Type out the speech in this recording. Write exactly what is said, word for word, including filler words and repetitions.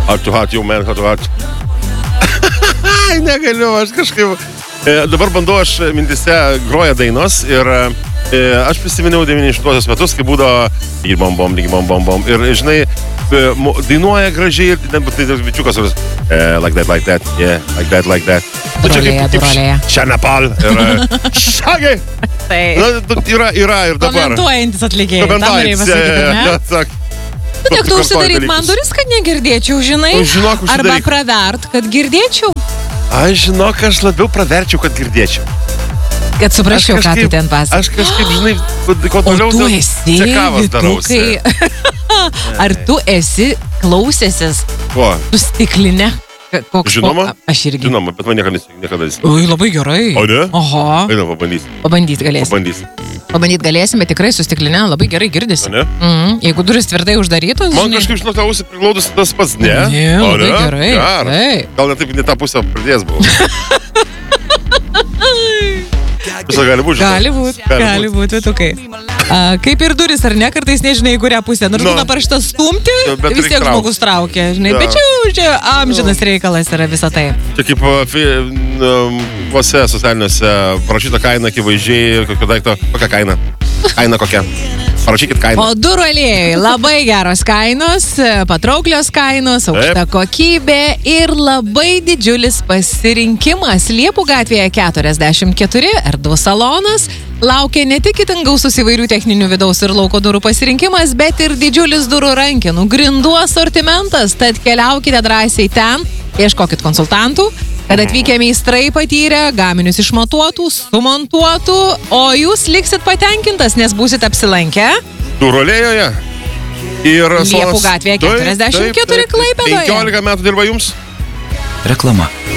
Hot to hot, jau man, hot to hot. Ai, negaliu, aš kažkaip... E, dabar bandau, aš mintise groja dainos ir e, aš prisiminiau devyniasdešimtuosius metus, kai būdavo lygi bom bom, lygi bom bom bom. Ir, žinai, e, dainuoja gražiai ir net tai toks bičiukas, kuris e, like that, like that, yeah, like that, like that. Durolėje, durolėje. Šianapal ir šagai. Tai. Na, yra, yra ir dabar. Komentuojantis atlikėjai. Komentuojantis, ne? Sak. Tu tik tu užsidaryt man duris, kad negirdėčiau, žinai? Nu, žinok, arba pravert, kad girdėčiau? Aš žinok, aš labiau praverčiau, kad girdėčiau. Kad suprasčiau, kažkaip, ką tu ten pasakė. Aš kažkaip, žinai, ko toliau... O tu esi, vytukai. Ar tu esi klausęsis? Ko? Tu stiklinę? Koks, žinoma? O, aš irgi. Žinoma, bet man niekada nesikliau. Oi, labai gerai. O ne? Oho. Eina, pabandysim. Pabandyt galėsim. Pabandysim. Pabandyt galėsim, bet tikrai su stiklinė labai gerai girdisi. O ne? Mhm. Jeigu duris tvirtai uždarytos, man žinai... kažkaip, žinau, tą ausį priglaudus tas pats, ne? Ne, o labai ne? gerai. Gerai. Gal net taip ne tą pusę pradės buvo. Visą gali būti. Gali būti, gali būti, vitukai. A, kaip ir duris, ar ne, kartais nežinai, kurią pusę. Nors būna parašyta stumti, vis tiek žmogus traukia, žinai. Bet čia, čia amžinas reikalas yra visą tai. Čia kaip vose socialiniuose parašyta kaina, akivaizdžiai, kokio daikto, kokia kaina? Kaina kokia? Parašykit kainą. O durų alėjai labai geros kainos, patrauklios kainos, aukšta Taip. kokybė ir labai didžiulis pasirinkimas. Liepų gatvėje keturiasdešimt keturi, erdvų salonas. Laukia ne tik itin gausus įvairių techninių vidaus ir lauko durų pasirinkimas, bet ir didžiulis durų rankenų, grindų asortimentas. Tad keliaukite drąsiai ten, ieškokit konsultantų, kad atvykę meistrai patyrę, gaminius išmatuotų, sumontuotų, o jūs liksit patenkintas, nes būsit apsilankę Durolėjoje. Ir Liepų gatvėje keturiasdešimt keturi Klaipėdoje. penkiolika metų dirba jums? Reklama.